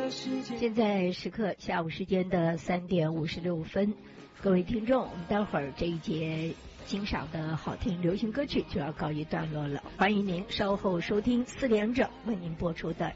现在时刻下午时间的3点56分，各位听众，我们待会儿这一节欣赏的好听流行歌曲就要告一段落了，欢迎您稍后收听4点整为您播出的